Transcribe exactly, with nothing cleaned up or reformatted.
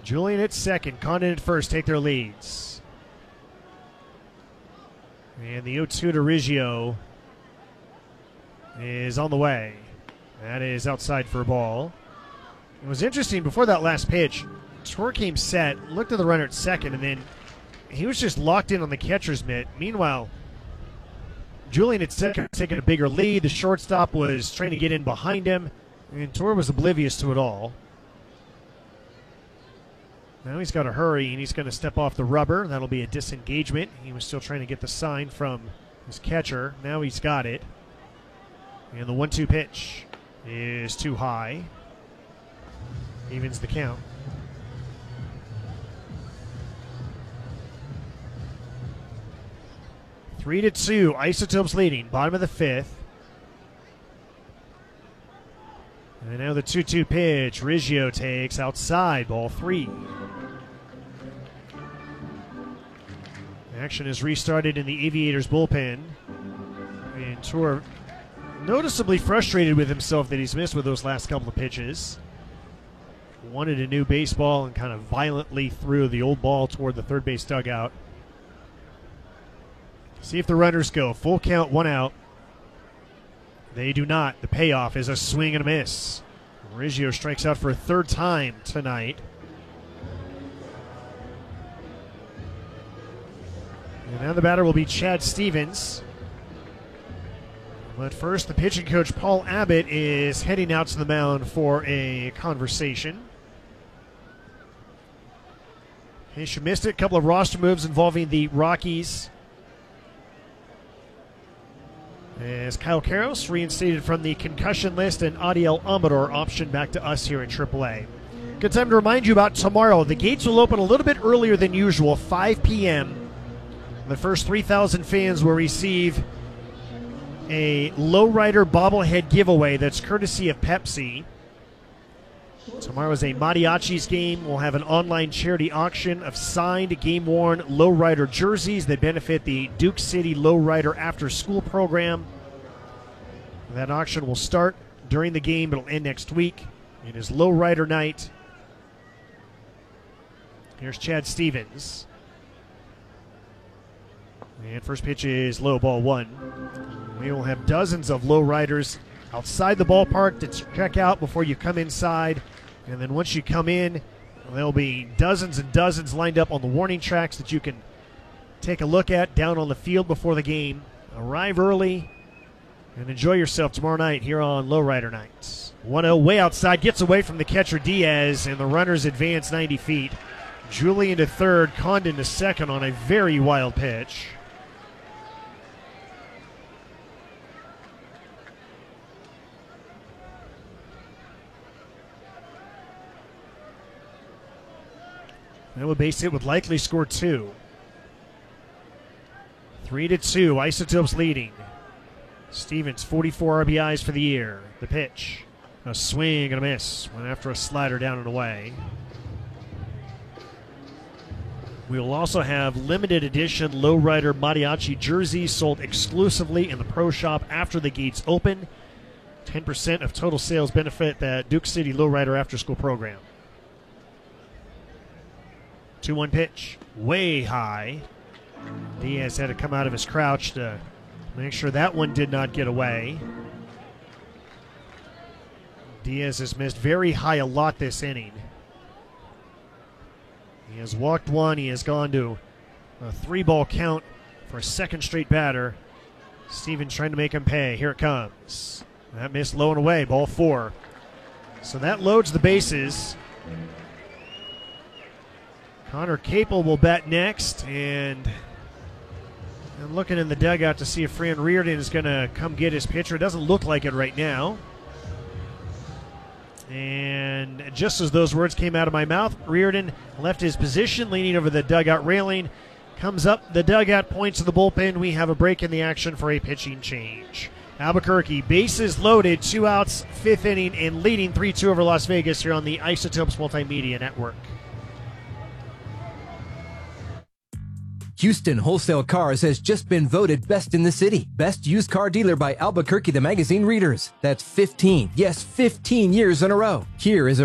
Julian at second, Condon at first take their leads. And the oh two to Riggio is on the way. That is outside for a ball. It was interesting, before that last pitch, Tor came set, looked at the runner at second, and then he was just locked in on the catcher's mitt. Meanwhile, Julian at second was taking a bigger lead. The shortstop was trying to get in behind him, and Tor was oblivious to it all. Now he's got to hurry, and he's going to step off the rubber. That'll be a disengagement. He was still trying to get the sign from his catcher. Now he's got it. And the one two pitch is too high. Evens the count. Three to two. Isotopes leading. Bottom of the fifth. And now the two two pitch. Riggio takes outside. Ball three. Action is restarted in the Aviators bullpen. And Tor noticeably frustrated with himself that he's missed with those last couple of pitches. Wanted a new baseball and kind of violently threw the old ball toward the third base dugout. See if the runners go. Full count, one out. They do not. The payoff is a swing and a miss. Riggio strikes out for a third time tonight. And now the batter will be Chad Stevens. But first, the pitching coach, Paul Abbott, is heading out to the mound for a conversation. In case you missed it, a couple of roster moves involving the Rockies. As Kyle Karros reinstated from the concussion list and Adiel Amador optioned back to us here in triple A. Good time to remind you about tomorrow. The gates will open a little bit earlier than usual, five p.m. The first three thousand fans will receive a lowrider bobblehead giveaway that's courtesy of Pepsi. Tomorrow is a Mariachis game. We'll have an online charity auction of signed, game-worn lowrider jerseys that benefit the Duke City Lowrider after-school program. That auction will start during the game. It'll end next week. It is lowrider night. Here's Chad Stevens. And first pitch is low, ball one. We will have dozens of lowriders outside the ballpark to check out before you come inside. And then once you come in, there'll be dozens and dozens lined up on the warning tracks that you can take a look at down on the field before the game. Arrive early and enjoy yourself tomorrow night here on Lowrider Nights. one oh way outside, gets away from the catcher Diaz, and the runners advance ninety feet. Julian to third, Condon to second on a very wild pitch. That would base it would likely score two. Three to two, Isotopes leading. Stevens, forty-four R B Is for the year. The pitch, a swing and a miss. Went after a slider down and away. We will also have limited edition lowrider mariachi jerseys sold exclusively in the pro shop after the gates open. ten percent of total sales benefit the Duke City Lowrider after school program. two one pitch, way high. Diaz had to come out of his crouch to make sure that one did not get away. Diaz has missed very high a lot this inning. He has walked one. He has gone to a three-ball count for a second straight batter. Stevens trying to make him pay. Here it comes. That missed low and away, ball four. So that loads the bases. Connor Capel will bat next, and I'm looking in the dugout to see if Fran Reardon is going to come get his pitcher. It doesn't look like it right now. And just as those words came out of my mouth, Reardon left his position, leaning over the dugout railing, comes up the dugout, points to the bullpen. We have a break in the action for a pitching change. Albuquerque, bases loaded, two outs, fifth inning, and leading three two over Las Vegas here on the Isotopes Multimedia Network. Houston Wholesale Cars has just been voted best in the city. Best used car dealer by Albuquerque, the magazine readers. That's fifteen, yes, fifteen years in a row. Here is a